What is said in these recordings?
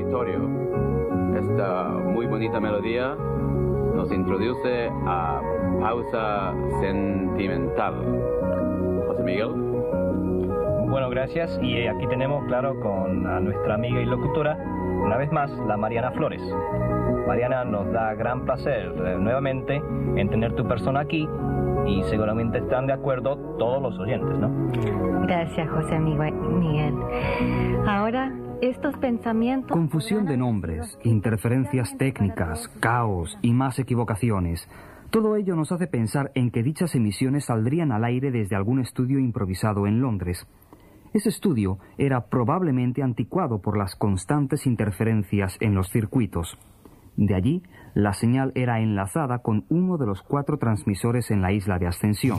auditorio. Esta muy bonita melodía nos introduce a Pausa Sentimental. José Miguel. Bueno, gracias. Y aquí tenemos, claro, con a nuestra amiga y locutora, una vez más, la Mariana Flores. Mariana, nos da gran placer nuevamente en tener tu persona aquí y seguramente están de acuerdo todos los oyentes, ¿no? Gracias, José Miguel. Ahora, estos pensamientos... Confusión de nombres, interferencias técnicas, caos y más equivocaciones. Todo ello nos hace pensar en que dichas emisiones saldrían al aire desde algún estudio improvisado en Londres. Ese estudio era probablemente anticuado por las constantes interferencias en los circuitos. De allí, la señal era enlazada con uno de los 4 transmisores en la isla de Ascensión.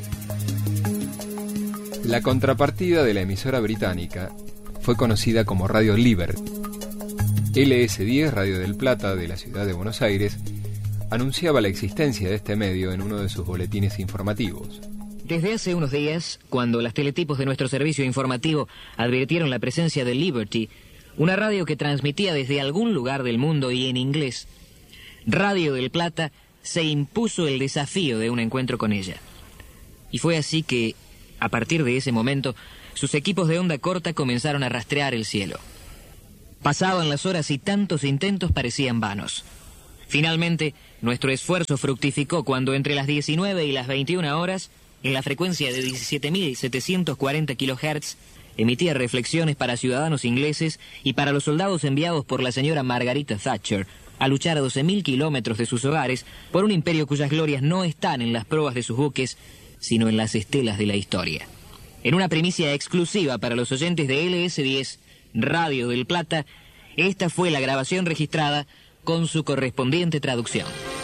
La contrapartida de la emisora británica fue conocida como Radio Liberty. LS10, Radio del Plata, de la ciudad de Buenos Aires, anunciaba la existencia de este medio en uno de sus boletines informativos. Desde hace unos días, cuando las teletipos de nuestro servicio informativo advirtieron la presencia de Liberty, una radio que transmitía desde algún lugar del mundo y en inglés, Radio del Plata se impuso el desafío de un encuentro con ella. Y fue así que, a partir de ese momento, sus equipos de onda corta comenzaron a rastrear el cielo. Pasaban las horas y tantos intentos parecían vanos. Finalmente, nuestro esfuerzo fructificó cuando entre las 19 y las 21 horas, en la frecuencia de 17.740 kHz, emitía reflexiones para ciudadanos ingleses y para los soldados enviados por la señora Margarita Thatcher a luchar a 12.000 kilómetros de sus hogares por un imperio cuyas glorias no están en las proas de sus buques, sino en las estelas de la historia. En una primicia exclusiva para los oyentes de LS10, Radio del Plata, esta fue la grabación registrada con su correspondiente traducción.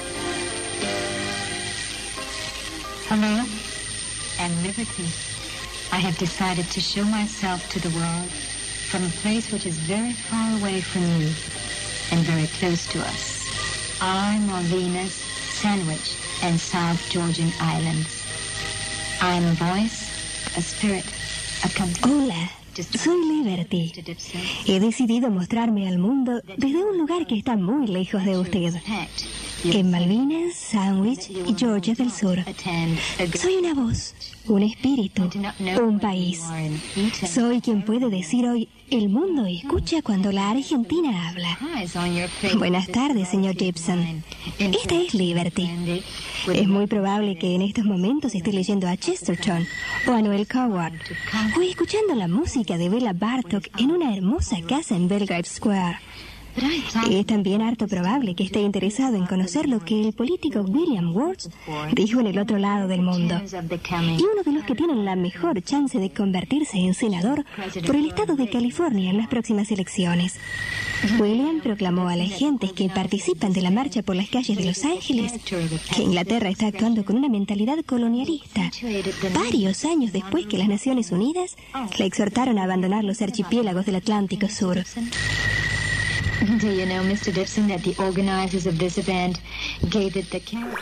Hello, and Liberty. I have decided to show myself to the world from a place which is very far away from you and very close to us. Our Malvinas, Sandwich, and South Georgian Islands. I am a voice, a spirit, a company. Hola, soy Liberty. He decidido mostrarme al mundo desde un lugar que está muy lejos de usted. En Malvinas, Sandwich y Georgia del Sur. Soy una voz, un espíritu, un país. Soy quien puede decir hoy, el mundo escucha cuando la Argentina habla. Buenas tardes, señor Gibson. Esta es Liberty. Es muy probable que en estos momentos esté leyendo a Chesterton o a Noel Coward o escuchando la música de Bela Bartok en una hermosa casa en Belgrave Square. Es también harto probable que esté interesado en conocer lo que el político William Worth dijo en el otro lado del mundo. Y uno de los que tienen la mejor chance de convertirse en senador por el estado de California en las próximas elecciones. William proclamó a las gentes que participan de la marcha por las calles de Los Ángeles que Inglaterra está actuando con una mentalidad colonialista, varios años después que las Naciones Unidas la exhortaron a abandonar los archipiélagos del Atlántico Sur. Do you know, Mr. Gibson, that the organizers of this event gave it the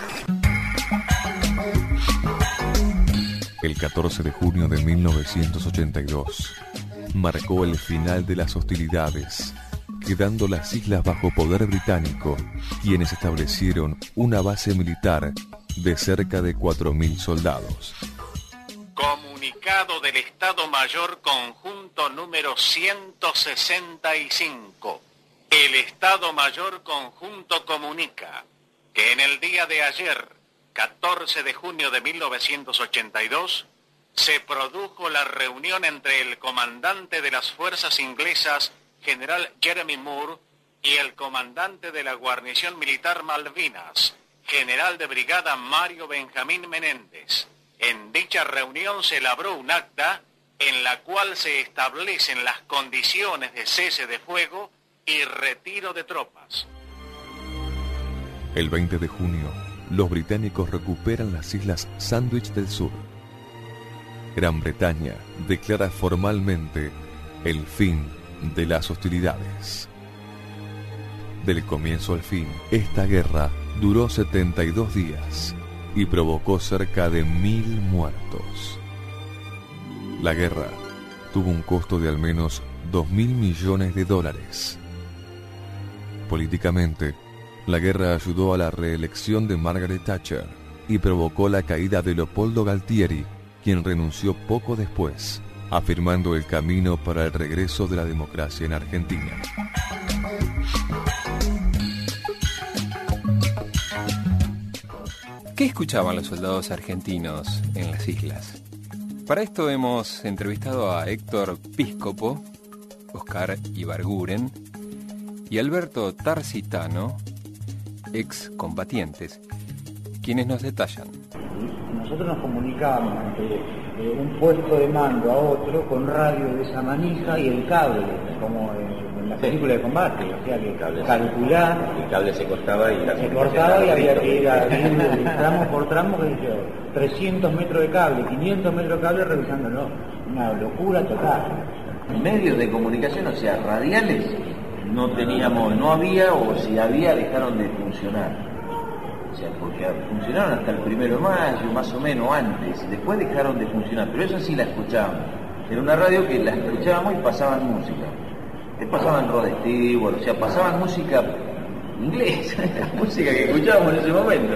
El 14 de junio de 1982 marcó el final de las hostilidades, quedando las islas bajo poder británico, quienes establecieron una base militar de cerca de 4.000 soldados. Comunicado del Estado Mayor Conjunto número 165. El Estado Mayor Conjunto comunica que en el día de ayer, 14 de junio de 1982, se produjo la reunión entre el comandante de las fuerzas inglesas, general Jeremy Moore, y el comandante de la guarnición militar Malvinas, general de brigada Mario Benjamín Menéndez. En dicha reunión se elaboró un acta en la cual se establecen las condiciones de cese de fuego y retiro de tropas. El 20 de junio, los británicos recuperan las islas Sandwich del Sur. Gran Bretaña declara formalmente el fin de las hostilidades. Del comienzo al fin, esta guerra duró 72 días y provocó cerca de 1.000 muertos. La guerra tuvo un costo de al menos $2.000 millones. Políticamente, la guerra ayudó a la reelección de Margaret Thatcher y provocó la caída de Leopoldo Galtieri, quien renunció poco después, afirmando el camino para el regreso de la democracia en Argentina. ¿Qué escuchaban los soldados argentinos en las islas? Para esto hemos entrevistado a Héctor Píscopo, Oscar Ibarguren y Alberto Tarsitano, ex combatientes, quienes nos detallan. Nosotros nos comunicábamos de un puesto de mando a otro con radio de esa manija y el cable, como en la película de combate, o sea que calcular. El cable se cortaba y había que ir viendo tramo por tramo, que dice 300 metros de cable, 500 metros de cable revisándolo. Una locura total. Medios de comunicación, o sea, radiales, no había, o si había, dejaron de funcionar. O sea, porque funcionaron hasta el 1 de mayo, más o menos, antes, después dejaron de funcionar, pero eso sí la escuchábamos. Era una radio que la escuchábamos y pasaban música. Pasaban Rod Stewart, o sea, pasaban música inglesa, la música que escuchábamos en ese momento.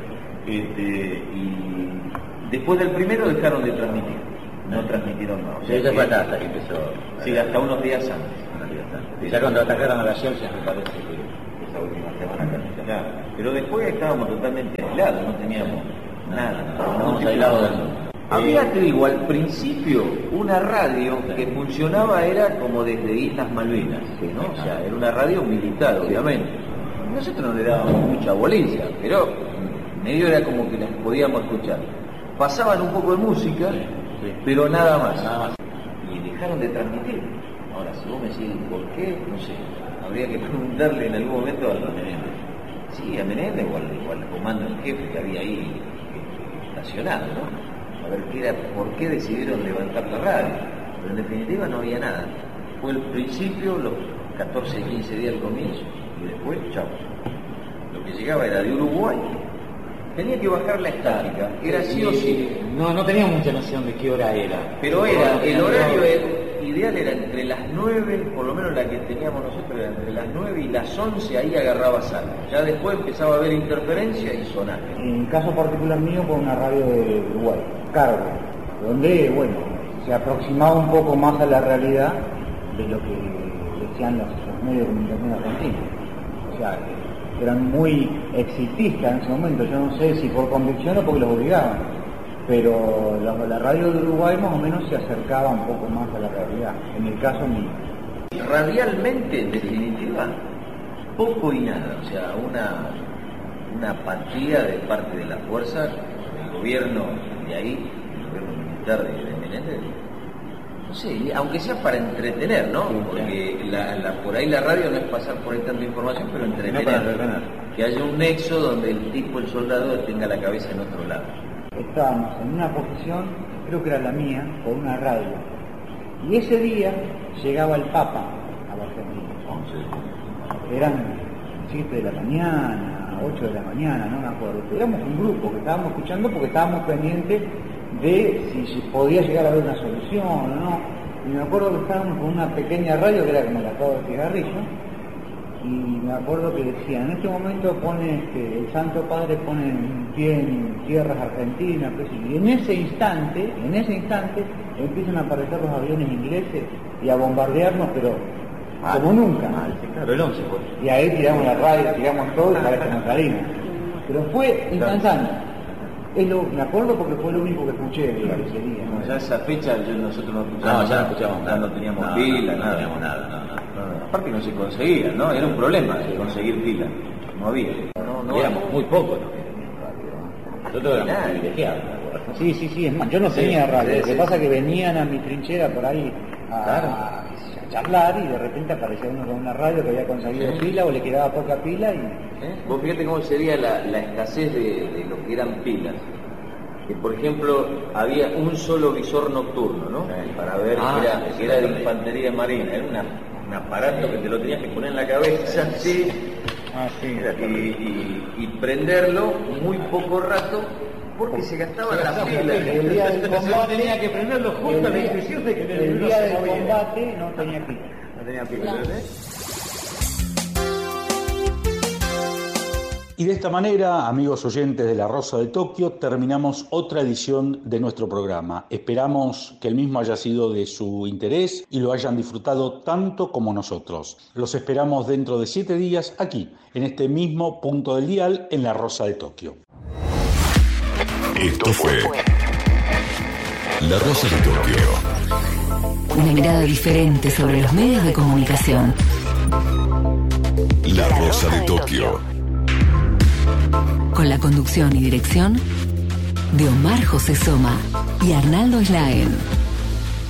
Y después del primero dejaron de transmitir, no transmitieron más. O sea, eso fue hasta que empezó. Sí, hasta unos días antes. Ya cuando atacaron a la Georgia, me parece que esa última semana casi. Claro, pero después estábamos totalmente aislados, no teníamos nada. Estábamos aislados del mundo. Había, te digo, al principio una radio que funcionaba era como desde Islas Malvinas, ¿no? O sea, era una radio militar, obviamente. Nosotros no le dábamos mucha bolilla, pero medio era como que las podíamos escuchar. Pasaban un poco de música, pero nada más. Y dejaron de transmitir. Ahora, si vos me decís por qué, no sé, habría que preguntarle en algún momento a Menéndez. Sí, a Menéndez o al comando en jefe que había ahí estacionado, ¿no? A ver por qué decidieron levantar la radio. Pero en definitiva no había nada. Fue el principio, los 14, 15 días al comienzo, y después, chao. Lo que llegaba era de Uruguay. Tenía que bajar la estática, era sí o sí. No tenía mucha noción de qué hora era. Pero el horario ideal era entre las 9, por lo menos la que teníamos nosotros era entre las 9 y las 11, ahí agarraba saldo. Ya después empezaba a haber interferencia y sonar. En el caso particular mío fue una radio de Uruguay, Cargo, donde, bueno, se aproximaba un poco más a la realidad de lo que decían los medios de comunicación argentinos. O sea, eran muy exitistas en ese momento, yo no sé si por convicción o porque los obligaban, pero la radio de Uruguay más o menos se acercaba un poco más a la realidad, en el caso mío. Radialmente, en definitiva, poco y nada, o sea, una apatía de parte de la fuerza, del gobierno de ahí, el gobierno militar de Menéndez, no sé, aunque sea para entretener, ¿no? Porque por ahí la radio no es pasar por ahí tanta información, pero entretener. Que haya un nexo donde el soldado tenga la cabeza en otro lado. Estábamos en una posición, creo que era la mía, con una radio. Y ese día llegaba el Papa a la Argentina. Eran 7 de la mañana, 8 de la mañana, no me acuerdo. Éramos un grupo que estábamos escuchando porque estábamos pendientes de si podía llegar a haber una solución o no. Y me acuerdo que estábamos con una pequeña radio que era como la cabo de cigarrillo. Y me acuerdo que decía, en este momento el Santo Padre pone un pie en tierras argentinas, pues, y en ese instante empiezan a aparecer los aviones ingleses y a bombardearnos, pero como nunca. Claro, el 11 pues. Y ahí tiramos la radio, tiramos todo y para que nos salimos. Pero fue instantáneo. Me acuerdo porque fue lo único que escuché de ese día. ¿No? Ya esa fecha nosotros no escuchábamos, ya no escuchábamos nada. No teníamos pila, no teníamos nada. Aparte no se conseguía, ¿no? Era un problema conseguir pila. No había. No éramos muy pocos los que teníamos radio. Nosotros éramos privilegiados. Sí, es más, yo no tenía radio. Lo que pasa es que venían a mi trinchera por ahí a charlar y de repente aparecía uno con una radio que había conseguido pila o le quedaba poca pila y... Vos fíjate cómo sería la escasez de lo que eran pilas. Que por ejemplo había un solo visor nocturno, ¿no? Para ver que era de infantería marina. Era un aparato que te lo tenías que poner en la cabeza así y prenderlo muy poco rato porque se gastaban las pilas. El día del combate tenía que prenderlo justo a la intuición de que el día del combate no tenía pila. No tenía pila, ¿verdad? Y de esta manera, amigos oyentes de La Rosa de Tokio, terminamos otra edición de nuestro programa. Esperamos que el mismo haya sido de su interés y lo hayan disfrutado tanto como nosotros. Los esperamos dentro de 7 días aquí, en este mismo punto del dial, en La Rosa de Tokio. Esto fue La Rosa de Tokio. Una mirada diferente sobre los medios de comunicación. La Rosa de Tokio. Con la conducción y dirección de Omar José Soma y Arnaldo Slaen.